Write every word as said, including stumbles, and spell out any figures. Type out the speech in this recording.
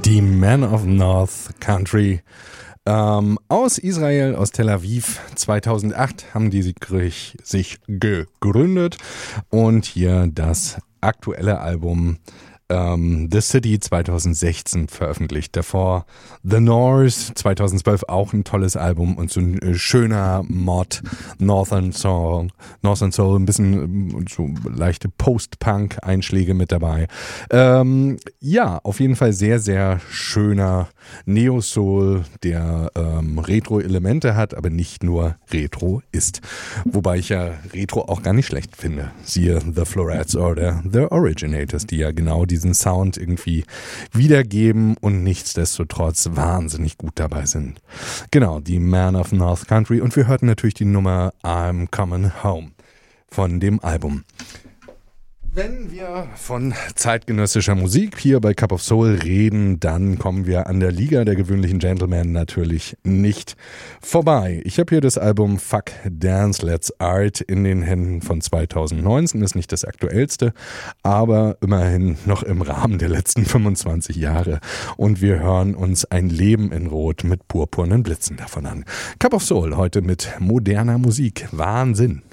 Die Man of North Country ähm, aus Israel, aus Tel Aviv. zweitausendacht haben die sich, sich gegründet und hier das aktuelle Album ähm, The City zweitausendsechzehn veröffentlicht. Davor The North zweitausendzwölf, auch ein tolles Album und so ein schöner Mod, Northern Soul, Northern Soul, ein bisschen so leichte Post-Punk-Einschläge mit dabei. Ähm, ja, auf jeden Fall sehr, sehr schöner Neo-Soul, der ähm, Retro-Elemente hat, aber nicht nur Retro ist. Wobei ich ja Retro auch gar nicht schlecht finde. Siehe The Florets oder The Originators, die ja genau diesen Sound irgendwie wiedergeben und nichtsdestotrotz wahnsinnig gut dabei sind. Genau, die Man of North Country, und wir hörten natürlich die Nummer I'm Coming Home von dem Album. Wenn wir von zeitgenössischer Musik hier bei Cup of Soul reden, dann kommen wir an der Liga der gewöhnlichen Gentlemen natürlich nicht vorbei. Ich habe hier das Album Fuck Dance Let's Art in den Händen von zweitausendneunzehn, ist nicht das aktuellste, aber immerhin noch im Rahmen der letzten fünfundzwanzig Jahre. Und wir hören uns Ein Leben in Rot mit purpurnen Blitzen davon an. Cup of Soul heute mit moderner Musik. Wahnsinn.